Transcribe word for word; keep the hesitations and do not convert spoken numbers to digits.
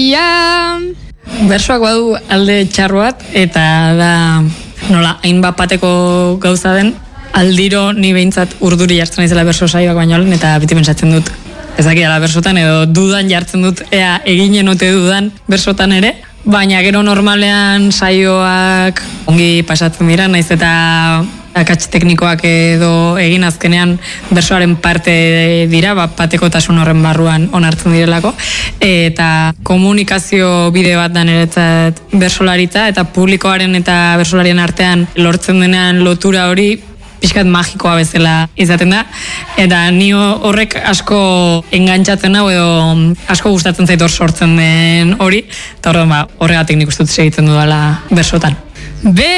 Ia... Bersoak badu alde txarro bat, eta da, nola, hainbat bateko gauza den, aldiro ni behintzat urduri jartzen naizela berso saioak baino lehen, eta beti pentsatzen dut, ezakidala bersotan, edo dudan jartzen dut, ea eginen ote dudan bersotan ere, baina gero normalean saioak ongi pasatzen dira, naiz eta akats teknikoak edo egin azkenean bersoaren parte dira, bat patekotasun horren barruan onartzen direlako, eta komunikazio bide bat da niretzat bersolaritza, eta publikoaren eta bersolarien artean lortzen denean lotura hori pixkat magikoa bezala izaten da, eta ni horrek asko engantzatzen hau edo asko gustatzen zait hor sortzen den hori, eta horregatik nik uste dut segitzen dudala bersotan. Be